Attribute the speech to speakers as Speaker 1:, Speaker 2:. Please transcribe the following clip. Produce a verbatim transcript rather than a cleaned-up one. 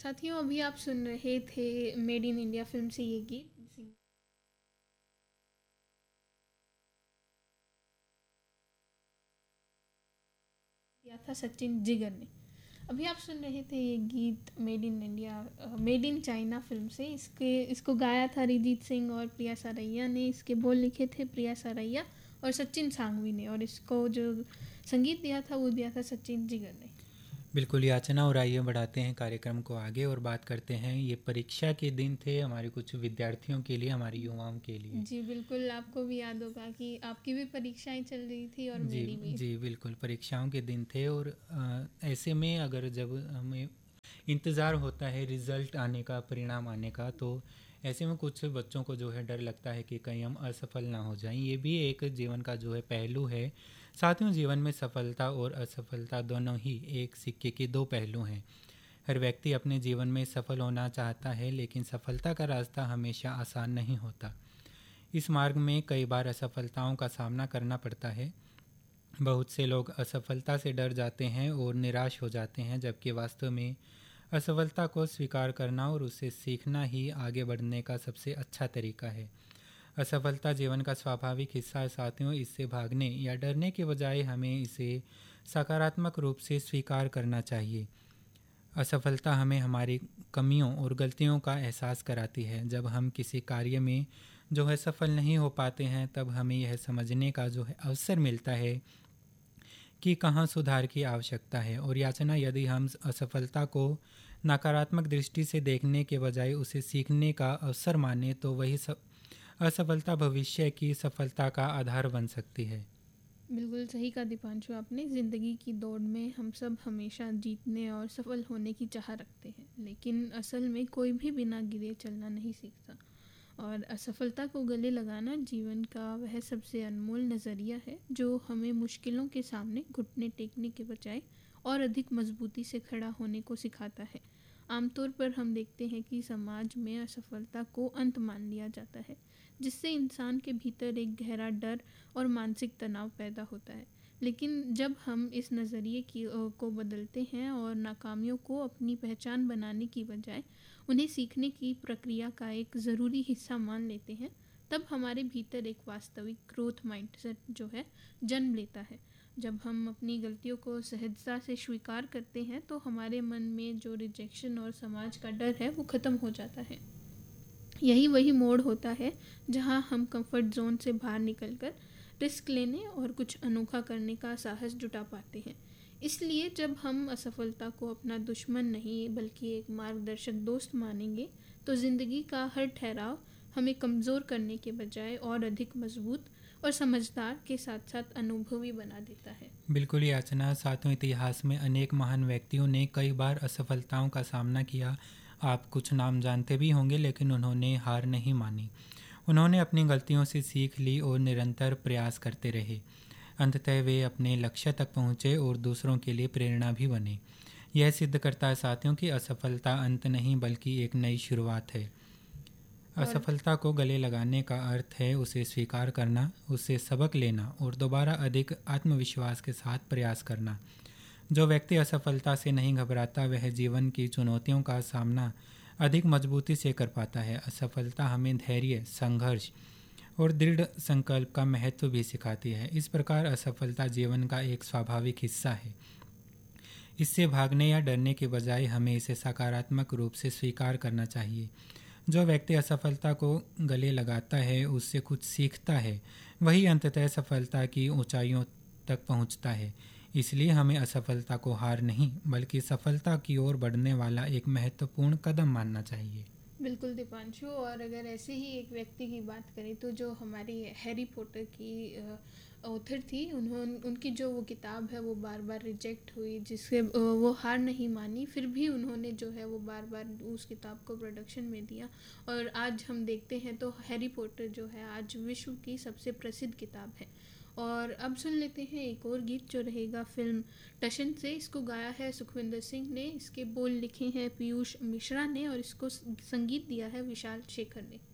Speaker 1: साथियों, अभी आप सुन रहे थे मेड इन इंडिया फिल्म से ये गीत दिया था सचिन जिगर ने। अभी आप सुन रहे थे ये गीत made in India made in China film से। इसके इसको गाया था अरिजीत सिंह और प्रिया सारैया ने। इसके बोल लिखे थे प्रिया सारैया और सचिन सांघवी ने, और इसको जो संगीत दिया था वो दिया था सचिन जिगर ने।
Speaker 2: बिल्कुल याचना, और आइए बढ़ाते हैं कार्यक्रम को आगे और बात करते हैं। ये परीक्षा के दिन थे हमारे कुछ विद्यार्थियों के लिए, हमारे युवाओं के लिए।
Speaker 1: जी बिल्कुल, आपको भी याद होगा कि आपकी भी परीक्षाएं चल रही थी और
Speaker 2: जी
Speaker 1: मेरी भी।
Speaker 2: जी बिल्कुल, परीक्षाओं के दिन थे। और आ, ऐसे में अगर जब हमें इंतज़ार होता है रिज़ल्ट आने का, परिणाम आने का, तो ऐसे में कुछ बच्चों को जो है डर लगता है कि कहीं हम असफल ना हो जाएं। ये भी एक जीवन का जो है पहलू है। साथियों, जीवन में सफलता और असफलता दोनों ही एक सिक्के के दो पहलू हैं। हर व्यक्ति अपने जीवन में सफल होना चाहता है, लेकिन सफलता का रास्ता हमेशा आसान नहीं होता। इस मार्ग में कई बार असफलताओं का सामना करना पड़ता है। बहुत से लोग असफलता से डर जाते हैं और निराश हो जाते हैं, जबकि वास्तव में असफलता को स्वीकार करना और उससे सीखना ही आगे बढ़ने का सबसे अच्छा तरीका है। असफलता जीवन का स्वाभाविक हिस्सा है साथियों। इससे भागने या डरने के बजाय हमें इसे सकारात्मक रूप से स्वीकार करना चाहिए। असफलता हमें हमारी कमियों और गलतियों का एहसास कराती है। जब हम किसी कार्य में जो है सफल नहीं हो पाते हैं, तब हमें यह समझने का जो है अवसर मिलता है कि कहाँ सुधार की आवश्यकता है। और याचना, यदि हम असफलता को नकारात्मक दृष्टि से देखने के बजाय उसे सीखने का अवसर माने, तो वही असफलता भविष्य की सफलता का आधार बन सकती है।
Speaker 1: बिल्कुल सही कहा दीपांशु आपने। ज़िंदगी की दौड़ में हम सब हमेशा जीतने और सफल होने की चाह रखते हैं, लेकिन असल में कोई भी बिना गिरे चलना नहीं सीखता। और असफलता को गले लगाना जीवन का वह सबसे अनमोल नज़रिया है जो हमें मुश्किलों के सामने घुटने टेकने के बजाय और अधिक मजबूती से खड़ा होने को सिखाता है। आमतौर पर हम देखते हैं कि समाज में असफलता को अंत मान लिया जाता है, जिससे इंसान के भीतर एक गहरा डर और मानसिक तनाव पैदा होता है। लेकिन जब हम इस नज़रिए की को बदलते हैं और नाकामियों को अपनी पहचान बनाने की बजाय उन्हें सीखने की प्रक्रिया का एक ज़रूरी हिस्सा मान लेते हैं, तब हमारे भीतर एक वास्तविक ग्रोथ माइंडसेट जो है जन्म लेता है। जब हम अपनी गलतियों को सहजता से स्वीकार करते हैं तो हमारे मन में जो रिजेक्शन और समाज का डर है वो ख़त्म हो जाता है। यही वही मोड़ होता है जहां हम कंफर्ट जोन से बाहर निकलकर रिस्क लेने और कुछ अनोखा करने का साहस जुटा पाते हैं। इसलिए जब हम असफलता को अपना दुश्मन नहीं बल्कि एक मार्गदर्शक दोस्त मानेंगे, तो ज़िंदगी का हर ठहराव हमें कमज़ोर करने के बजाय और अधिक मजबूत और समझदार के साथ साथ अनुभवी बना देता है।
Speaker 2: बिल्कुल याचना, सातों इतिहास में अनेक महान व्यक्तियों ने कई बार असफलताओं का सामना किया। आप कुछ नाम जानते भी होंगे, लेकिन उन्होंने हार नहीं मानी। उन्होंने अपनी गलतियों से सीख ली और निरंतर प्रयास करते रहे। अंततः वे अपने लक्ष्य तक पहुँचे और दूसरों के लिए प्रेरणा भी बने। यह सिद्ध करता है साथियों कि असफलता अंत नहीं बल्कि एक नई शुरुआत है। असफलता को गले लगाने का अर्थ है उसे स्वीकार करना, उससे सबक लेना और दोबारा अधिक आत्मविश्वास के साथ प्रयास करना। जो व्यक्ति असफलता से नहीं घबराता, वह जीवन की चुनौतियों का सामना अधिक मजबूती से कर पाता है। असफलता हमें धैर्य, संघर्ष और दृढ़ संकल्प का महत्व भी सिखाती है। इस प्रकार असफलता जीवन का एक स्वाभाविक हिस्सा है। इससे भागने या डरने के बजाय हमें इसे सकारात्मक रूप से स्वीकार करना चाहिए। जो व्यक्ति असफलता को गले लगाता है, उससे कुछ सीखता है, वही अंततः सफलता की ऊंचाइयों तक पहुंचता है। इसलिए हमें असफलता को हार नहीं बल्कि सफलता की ओर बढ़ने वाला एक महत्वपूर्ण कदम मानना चाहिए।
Speaker 1: बिल्कुल दीपांशु, और अगर ऐसे ही एक व्यक्ति की बात करें तो जो हमारी हैरी पॉटर की ऑथर थी, उन्होंने उनकी जो वो किताब है वो बार बार रिजेक्ट हुई, जिससे वो हार नहीं मानी। फिर भी उन्होंने जो है वो बार बार उस किताब को प्रोडक्शन में दिया, और आज हम देखते हैं तो हैरी पॉटर जो है आज विश्व की सबसे प्रसिद्ध किताब है। और अब सुन लेते हैं एक और गीत जो रहेगा फिल्म टशन से। इसको गाया है सुखविंदर सिंह ने, इसके बोल लिखे हैं पीयूष मिश्रा ने और इसको संगीत दिया है विशाल शेखर ने।